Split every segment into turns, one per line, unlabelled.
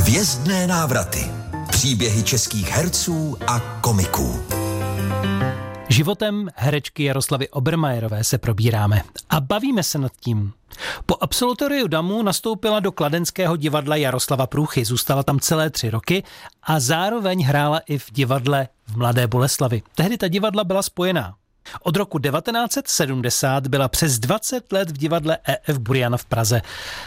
Hvězdné návraty. Příběhy českých herců a komiků.
Životem herečky Jaroslavy Obermajerové se probíráme a bavíme se nad tím. Po absolutoriu DAMu nastoupila do kladenského divadla Jaroslava Průchy, zůstala tam celé 3 roky a zároveň hrála i v divadle v Mladé Boleslavi. Tehdy ta divadla byla spojená. Od roku 1970 byla přes 20 let v divadle EF Buriana v Praze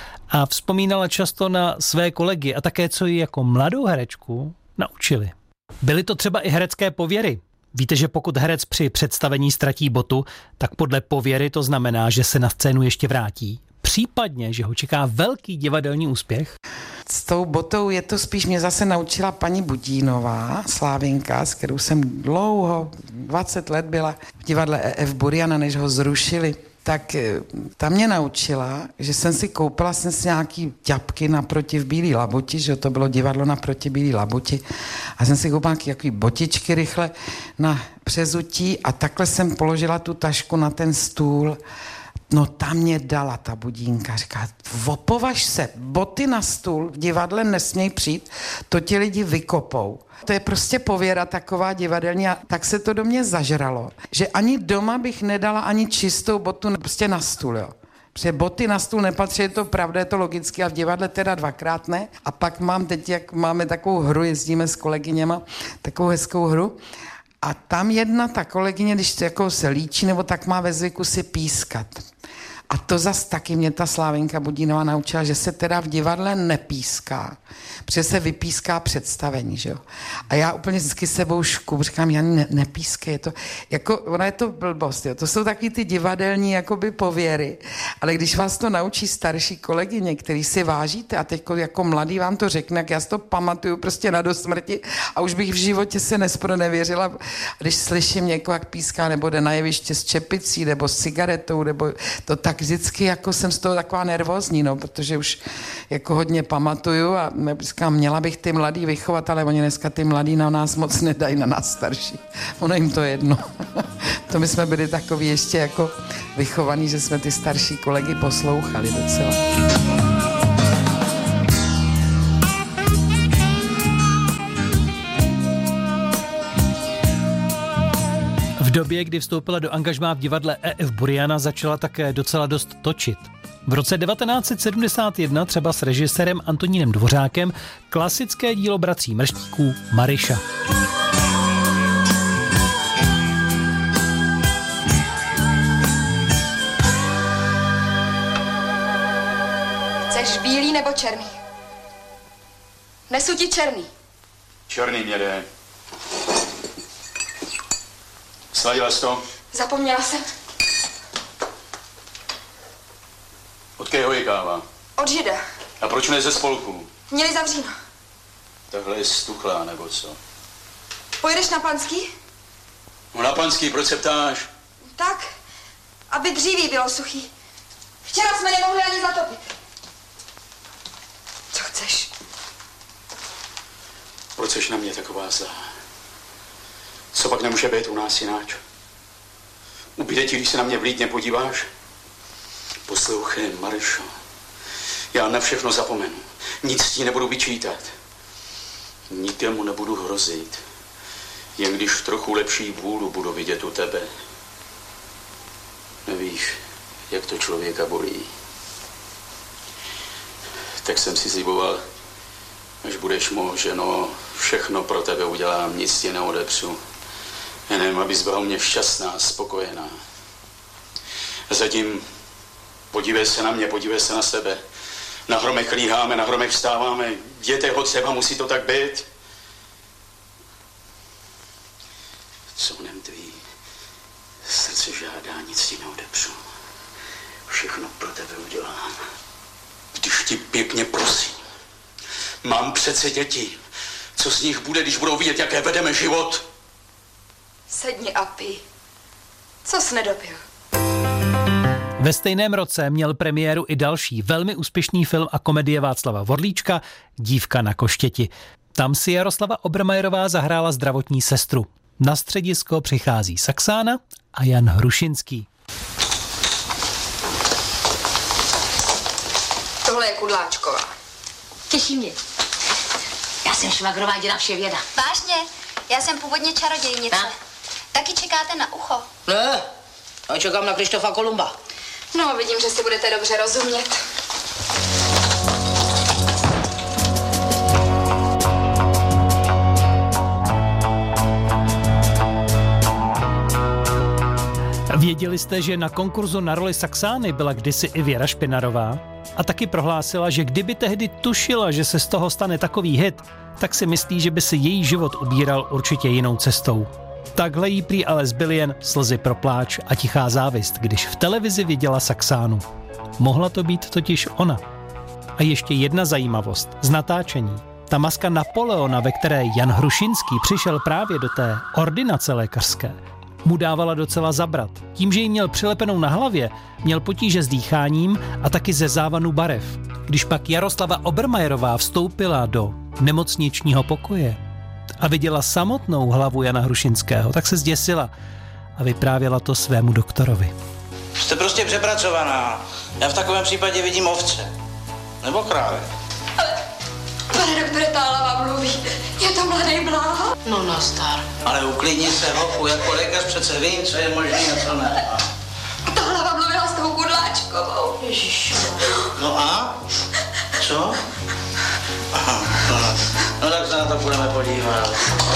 a vzpomínala často na své kolegy a také, co ji jako mladou herečku naučili. Byly to třeba i herecké pověry. Víte, že pokud herec při představení ztratí botu, tak podle pověry to znamená, že se na scénu ještě vrátí. Případně, že ho čeká velký divadelní úspěch.
S tou botou je to spíš, mě zase naučila paní Budínová, Slávinka, s kterou jsem dlouho, 20 let byla v divadle EF Buriana, než ho zrušili. Tak ta mě naučila, že jsem si koupila nějaký ťapky naproti v Bílý Labuti, že to bylo divadlo naproti Bílý Labuti, a jsem si koupila nějaký botičky rychle na přezutí a takhle jsem položila tu tašku na ten stůl. No tam mě dala ta Budínka, říká, opovaž se, boty na stůl, v divadle nesměj přijít, to ti lidi vykopou. To je prostě pověra taková divadelní a tak se to do mě zažralo, že ani doma bych nedala ani čistou botu prostě na stůl, jo. Protože boty na stůl nepatří, je to pravda, je to logicky a v divadle teda 2krát ne. A pak mám teď, jak máme takovou hru, jezdíme s kolegyněma, takovou hezkou hru. A tam jedna ta kolegyně, když jako se líčí, nebo tak má ve zvyku si pískat. A to zas taky mě ta Slávinka Budínová naučila, že se teda v divadle nepíská, protože se vypíská představení, že jo. A já úplně vždycky sebou škup, říkám, já nepískej, je to, jako, ona je to blbost, jo. To jsou taky ty divadelní jakoby pověry, ale když vás to naučí starší kolegyně, který si vážíte a teď jako mladý vám to řekne, jak já si to pamatuju prostě na dosmrti a už bych v životě se nevěřila, když slyším někoho, jak píská, nebo jde na jeviště s čepicí, nebo s cigaretou, nebo to tak vždycky jako jsem z toho taková nervózní, no, protože už jako hodně pamatuju a říkám, měla bych ty mladý vychovat, ale oni dneska ty mladý na nás moc nedají, na nás starší. Ono jim to jedno. To my jsme byli takový ještě jako vychovaní, že jsme ty starší kolegy poslouchali docela.
V době, kdy vstoupila do angažmá v divadle EF Buriana, začala také docela dost točit. V roce 1971 třeba s režisérem Antonínem Dvořákem klasické dílo bratří Mrštíků Maryša.
Chceš bílý nebo černý? Nesu ti černý.
Černý mě jde. Sladila jsi to?
Zapomněla jsem.
Od kého je káva?
Od Žida.
A proč ne ze spolku?
Měli zavříno.
Takhle je stuchlá, nebo co?
Pojedeš na Panský?
No na Panský, proč se ptáš?
Tak, aby dříví bylo suchý. Včera jsme nemohli ani zatopit. Co chceš?
Proč jsi na mě taková zlá? Co pak nemůže být u nás jináč? Ubyde ti, když se na mě vlídně podíváš? Poslouchej, Maryšo, já na všechno zapomenu. Nic ti nebudu vyčítat. Nikomu nebudu hrozit. Jen když trochu lepší vůli budu vidět u tebe. Nevíš, jak to člověka bolí. Tak jsem si sliboval, až budeš mou ženo, všechno pro tebe udělám, nic ti neodepřu. Jenom, abys byla u mě šťastná, spokojená. A zatím podívej se na mě, podívej se na sebe. Na hromech líháme, na hromech vstáváme. Jděte ho třeba, musí to tak být. Co mnem tvý srdce žádá, nic ti neodepřu. Všechno pro tebe udělám. Když ti pěkně prosím, mám přece děti. Co z nich bude, když budou vidět, jaké vedeme život?
Sedni a pij. Co jsi nedopil?
Ve stejném roce měl premiéru i další velmi úspěšný film a komedie Václava Vorlíčka Dívka na koštěti. Tam si Jaroslava Obermajerová zahrála zdravotní sestru. Na středisko přichází Saxána a Jan Hrušinský.
Tohle je Kudláčková. Těší mě.
jsem švagrová děda Vševěda.
Vážně, já jsem původně čarodějnice. Taky čekáte na ucho?
Ne, já čekám na Krištofa Kolumba.
No, vidím, že si budete dobře rozumět.
Věděli jste, že na konkurzu na roli Saxány byla kdysi i Věra Špinarová? A taky prohlásila, že kdyby tehdy tušila, že se z toho stane takový hit, tak si myslí, že by si její život ubíral určitě jinou cestou. Takhle jí prý ale zbyly jen slzy pro pláč a tichá závist, když v televizi viděla Saxánu. Mohla to být totiž ona. A ještě jedna zajímavost z natáčení. Ta maska Napoleona, ve které Jan Hrušinský přišel právě do té ordinace lékařské, mu dávala docela zabrat. Tím, že ji měl přilepenou na hlavě, měl potíže s dýcháním a taky ze závanu barev. Když pak Jaroslava Obermajerová vstoupila do nemocničního pokoje a viděla samotnou hlavu Jana Hrušinského, tak se zděsila a vyprávěla to svému doktorovi.
Jste prostě přepracovaná. Já v takovém případě vidím ovce. Nebo krávy.
Ale, pane doktore, ta hlava mluví. Je to mladý Bláha?
No nastar.
Ale uklidni se, hochu, jako lékař přece vím, co je možný a co ne.
Ta hlava mluvila s tou Kudláčkovou.
Ježiš.
No a? Co? Aha, no tak se na to budeme podívat.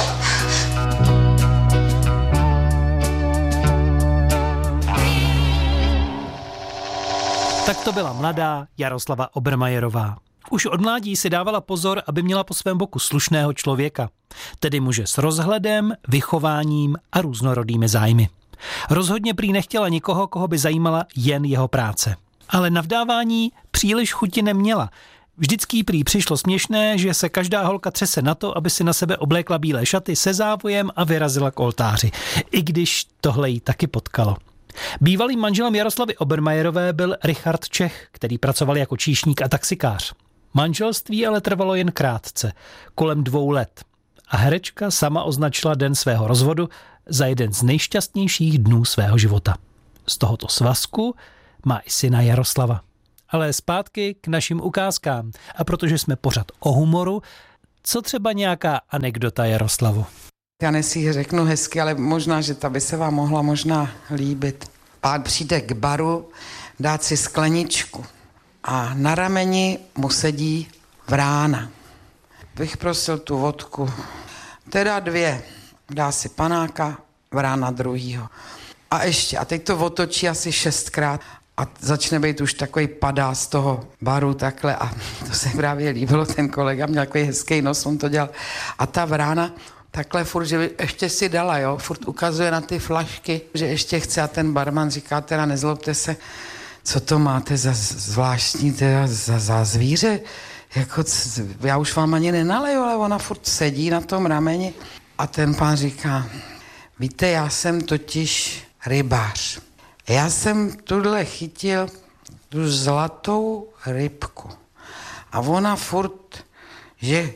Tak to byla mladá Jaroslava Obermajerová. Už od mládí si dávala pozor, aby měla po svém boku slušného člověka, tedy muže s rozhledem, vychováním a různorodými zájmy. Rozhodně prý nechtěla nikoho, koho by zajímala jen jeho práce. Ale na vdávání příliš chuti neměla. Vždycky prý přišlo směšné, že se každá holka třese na to, aby si na sebe oblékla bílé šaty se závojem a vyrazila k oltáři. I když tohle jí taky potkalo. Bývalým manželem Jaroslavy Obermajerové byl Richard Čech, který pracoval jako číšník a taxikář. Manželství ale trvalo jen krátce, kolem 2 let. A herečka sama označila den svého rozvodu za jeden z nejšťastnějších dnů svého života. Z tohoto svazku má i syna Jaroslava. Ale zpátky k našim ukázkám. A protože jsme pořád o humoru, co třeba nějaká anekdota Jaroslavu?
Já si ji řeknu hezky, ale možná, že ta by se vám mohla možná líbit. Pán přijde k baru dát si skleničku a na rameni mu sedí vrána. Bych prosil tu vodku. Teda 2. Dá si panáka, vrána druhýho. A ještě, a teď to otočí asi 6krát a začne být už takový padá z toho baru takhle a to se právě líbilo, ten kolega měl takový hezký nos, on to dělal. A ta vrána takhle furt, že ještě si dala, jo, furt ukazuje na ty flašky, že ještě chce a ten barman říká, teda nezlobte se, co to máte za zvláštní, teda za zvíře, jako, já už vám ani nenaleju, ale ona furt sedí na tom rameni a ten pán říká, víte, já jsem totiž rybář. Já jsem tuhle chytil tu zlatou rybku a ona furt, že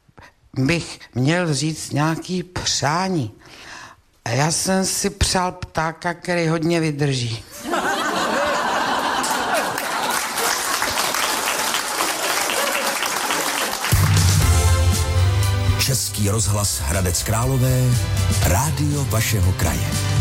bych měl říct nějaký přání. A já jsem si přál ptáka, který hodně vydrží.
Český rozhlas Hradec Králové, rádio vašeho kraje.